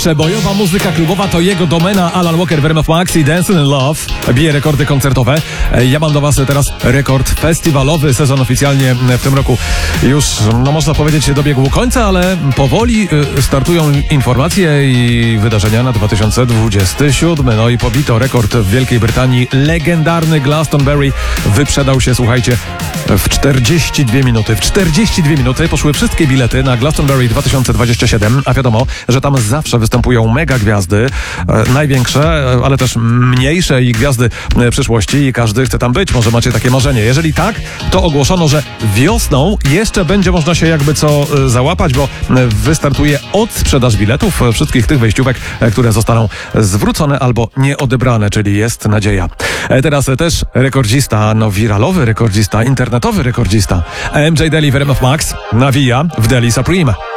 Przebojowa muzyka klubowa to jego domena. Alan Walker w RMF Max i Dancing in Love bije rekordy koncertowe. Ja mam do was teraz rekord festiwalowy. Sezon oficjalnie w tym roku już, można powiedzieć, dobiegł końca, ale powoli startują informacje i wydarzenia na 2027. No i pobito rekord w Wielkiej Brytanii. Legendarny Glastonbury wyprzedał się, słuchajcie, w 42 minuty. W 42 minuty poszły wszystkie bilety na Glastonbury 2027, a wiadomo, że tam zawsze występują mega gwiazdy, największe, ale też mniejsze i gwiazdy przyszłości i każdy chce tam być. Może macie takie marzenie. Jeżeli tak, to ogłoszono, że wiosną jeszcze będzie można się jakby co załapać, bo wystartuje odsprzedaż biletów wszystkich tych wejściówek, które zostaną zwrócone albo nieodebrane, czyli jest nadzieja. Teraz też rekordzista, wiralowy rekordzista, internetowy rekordzista. MJ Daly w RMF Max nawija w Daily Supreme.